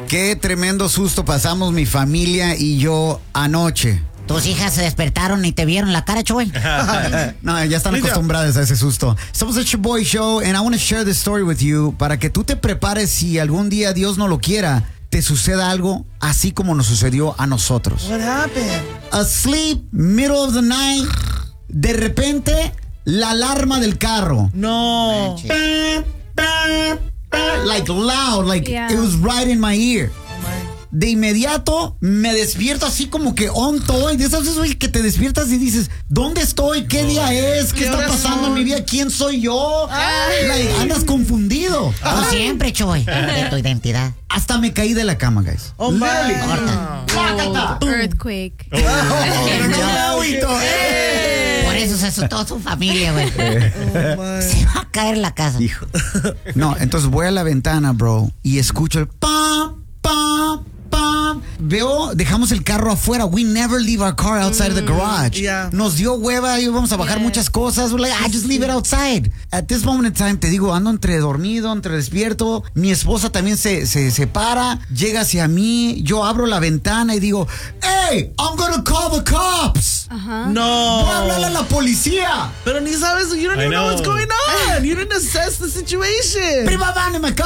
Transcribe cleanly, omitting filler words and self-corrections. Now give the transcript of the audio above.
Qué tremendo susto pasamos mi familia y yo anoche. Tus hijas se despertaron y te vieron la cara, Choy. No, ya están acostumbradas a ese susto. Estamos en Your Boy Show and I want to share this story with you para que tú te prepares si algún día Dios no lo quiera, te suceda algo así como nos sucedió a nosotros. What happened? Asleep, middle of the night, de repente, la alarma del carro. No. Like loud, like Yeah. it was right in my ear. De inmediato me despierto así como que on toy. De esas veces que te despiertas y dices, ¿dónde estoy? ¿Qué día es? ¿Qué está pasando en mi vida? ¿Quién soy yo? Like, andas confundido. Tú siempre, Choy, de tu identidad. Hasta me caí de la cama, guys. Oh my. ¡Plácata! Earthquake. Por eso se asustó su familia, güey. Oh Se va a caer la casa. Hijo. No, entonces voy a la ventana, bro, y escucho el pam, pam, pam. Veo, dejamos el carro afuera. We never leave our car outside of the garage. Yeah. Nos dio hueva, íbamos a bajar muchas cosas. We're like, I just leave it outside. At this moment in time, te digo, ando entre dormido, entre despierto. Mi esposa también se para, llega hacia mí. Yo abro la ventana y digo, hey, I'm gonna call the cops. No. Voy a hablarle a la policía. Pero ni sabes, you don't even know what's going on. You didn't assess the situation. Prima van in my car.